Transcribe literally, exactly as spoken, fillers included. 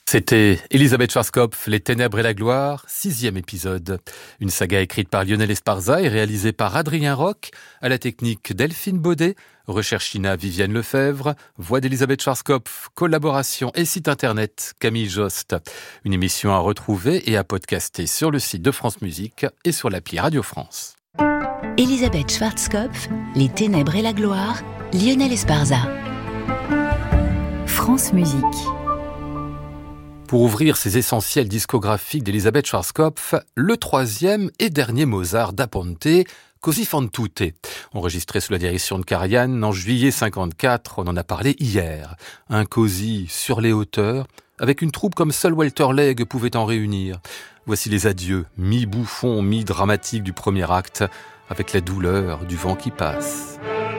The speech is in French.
C'était Elisabeth Schwarzkopf, Les Ténèbres et la Gloire, sixième épisode. Une saga écrite par Lionel Esparza et réalisée par Adrien Roch, à la technique Delphine Baudet, recherche Ina Viviane Lefebvre, voix d'Elisabeth Schwarzkopf, collaboration et site internet Camille Jost. Une émission à retrouver et à podcaster sur le site de France Musique et sur l'appli Radio France. Elisabeth Schwarzkopf, Les Ténèbres et la Gloire, Lionel Esparza. France Musique. Pour ouvrir ces essentiels discographiques d'Elisabeth Schwarzkopf, le troisième et dernier Mozart da Ponte, Così fan tutte, enregistré sous la direction de Karajan en juillet cinquante-quatre, on en a parlé hier. Un cosy sur les hauteurs, avec une troupe comme seul Walter Legge pouvait en réunir. Voici les adieux, mi-bouffon, mi-dramatique du premier acte, avec la douleur du vent qui passe.